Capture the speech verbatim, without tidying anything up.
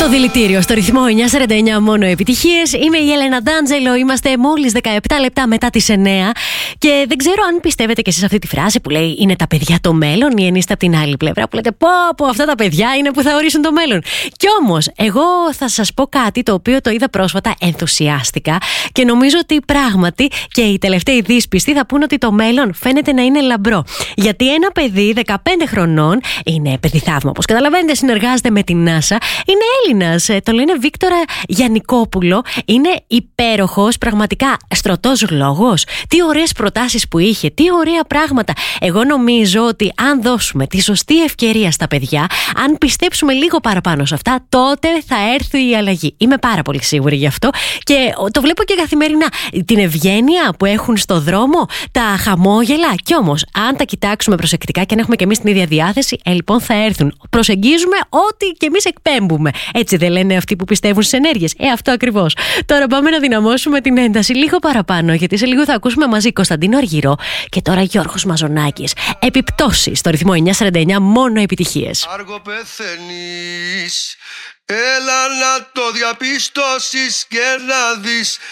Το δηλητήριο στο ρυθμό εννιά σαράντα εννιά, μόνο επιτυχίες. Είμαι η Έλενα Ντάντζελο. Είμαστε μόλις δεκαεπτά λεπτά μετά τις εννιά. Και δεν ξέρω αν πιστεύετε και εσείς αυτή τη φράση που λέει είναι τα παιδιά το μέλλον, ή αν είστε από την άλλη πλευρά που λέτε πω πω αυτά τα παιδιά είναι που θα ορίσουν το μέλλον. Κι όμως, εγώ θα σας πω κάτι το οποίο το είδα πρόσφατα, ενθουσιάστηκα και νομίζω ότι πράγματι και οι τελευταίοι δύσπιστοι θα πούν ότι το μέλλον φαίνεται να είναι λαμπρό. Γιατί ένα παιδί δεκαπέντε χρονών, είναι παιδί θαύμα όπως καταλαβαίνετε, συνεργάζεται με την NASA, είναι Έλληνας, το λένε Βίκτορα Γιαννικόπουλο, είναι υπέροχος, πραγματικά στρωτός λόγος. Τι ωραίες προτάσεις που είχε, τι ωραία πράγματα. Εγώ νομίζω ότι αν δώσουμε τη σωστή ευκαιρία στα παιδιά, αν πιστέψουμε λίγο παραπάνω σε αυτά, τότε θα έρθει η αλλαγή. Είμαι πάρα πολύ σίγουρη γι' αυτό και το βλέπω και καθημερινά. Την ευγένεια που έχουν στο δρόμο, τα χαμόγελα. Κι όμως, αν τα κοιτάξουμε προσεκτικά και αν έχουμε και εμείς την ίδια διάθεση, ε, λοιπόν θα έρθουν. Προσεγγίζουμε ό,τι και εμείς εκπέμπουμε. Έτσι δεν λένε αυτοί που πιστεύουν στις ενέργειες? Ε, αυτό ακριβώς. Τώρα πάμε να δυναμώσουμε την ένταση λίγο παραπάνω, γιατί σε λίγο θα ακούσουμε μαζί Κωνσταντίνο Αργυρό και τώρα Γιώργος Μαζονάκης. Επιπτώσεις στο ρυθμό εννιά σαράντα εννιά, μόνο επιτυχίες. Άργο πεθαίνεις, έλα να το διαπιστώσεις και να δεις